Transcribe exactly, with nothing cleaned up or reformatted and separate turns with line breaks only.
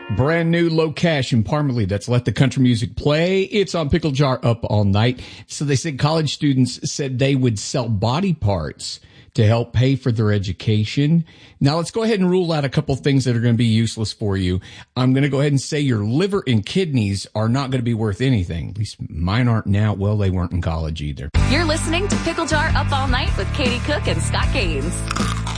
Brand new Low Cash in Parmalee. That's Let the Country Music Play. It's on Pickle Jar Up All Night. So they said college students said they would sell body parts to help pay for their education. Now let's go ahead and rule out a couple things that are going to be useless for you. I'm going to go ahead and say your liver and kidneys are not going to be worth anything. At least mine aren't now. Well, they weren't in college either.
You're listening to Pickle Jar Up All Night with Katie Cook and Scott Gaines.